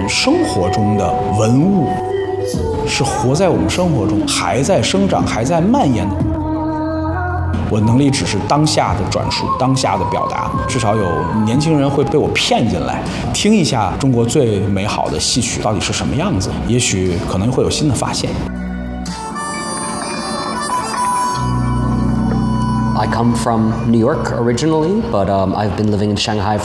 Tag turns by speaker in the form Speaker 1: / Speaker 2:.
Speaker 1: 生活中的文物，是活在我们生活中，还在生长，还在蔓延的。我能力只是当下的转述，当下的表达。至少有年轻人会被我骗进来，听一下中国最美好的戏曲到底是什么样子，也许可能会有新的发现。
Speaker 2: I come from New York originally, but I've been living in Shanghai